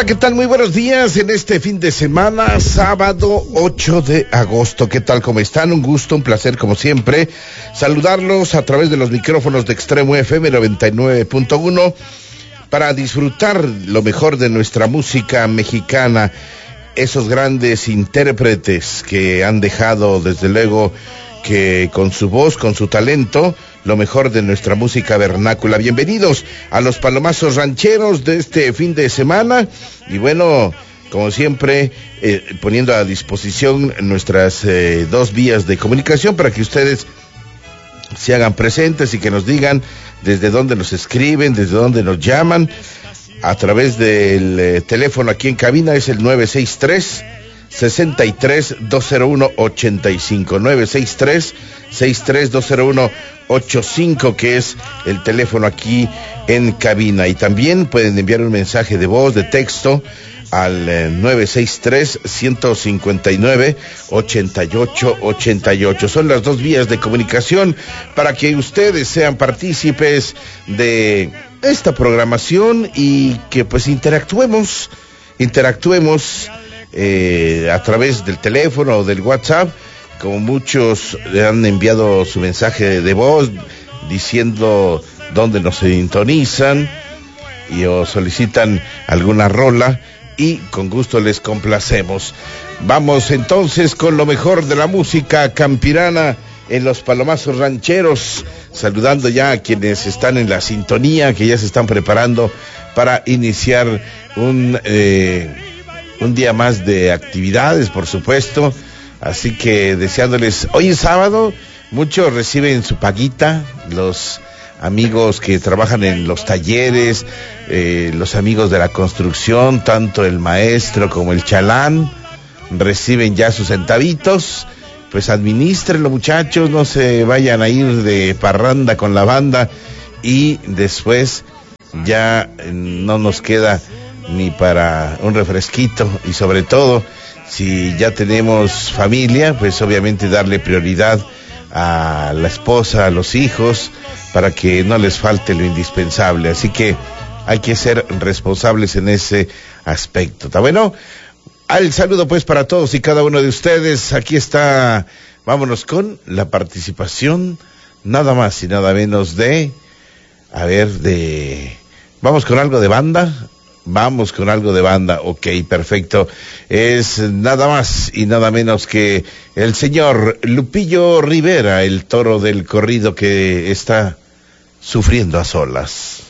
¿qué tal? Muy buenos días en este fin de semana, sábado 8 de agosto. ¿Qué tal? ¿Cómo están? Un gusto, un placer como siempre saludarlos a través de los micrófonos de Extremo FM 99.1 para disfrutar lo mejor de nuestra música mexicana, esos grandes intérpretes que han dejado desde luego que con su voz, con su talento, lo mejor de nuestra música vernácula. Bienvenidos a los palomazos rancheros de este fin de semana y bueno, como siempre, poniendo a disposición nuestras dos vías de comunicación para que ustedes se hagan presentes y que nos digan desde dónde nos escriben, desde dónde nos llaman. A través del teléfono aquí en cabina es el 963-201-85, 963-201-85, que es el teléfono aquí en cabina. Y también pueden enviar un mensaje de voz, de texto, al 963-159-8888. Son las dos vías de comunicación para que ustedes sean partícipes de esta programación y que pues interactuemos a través del teléfono o del WhatsApp, como muchos le han enviado su mensaje de voz diciendo dónde nos sintonizan y o solicitan alguna rola y con gusto les complacemos. Vamos entonces con lo mejor de la música campirana en los palomazos rancheros, saludando ya a quienes están en la sintonía, que ya se están preparando para iniciar un día más de actividades, por supuesto, así que deseándoles, hoy es sábado, muchos reciben su paguita, los amigos que trabajan en los talleres, los amigos de la construcción, tanto el maestro como el chalán, reciben ya sus centavitos. Pues administrenlo, muchachos, no se vayan a ir de parranda con la banda y después ya no nos queda ni para un refresquito y sobre todo si ya tenemos familia, pues obviamente darle prioridad a la esposa, a los hijos, para que no les falte lo indispensable, así que hay que ser responsables en ese aspecto. ¿Está bueno? Al saludo pues para todos y cada uno de ustedes. Aquí está, vámonos con la participación nada más y nada menos vamos con algo de banda. Vamos con algo de banda, ok, perfecto. Es nada más y nada menos que el señor Lupillo Rivera, el toro del corrido que está sufriendo a solas.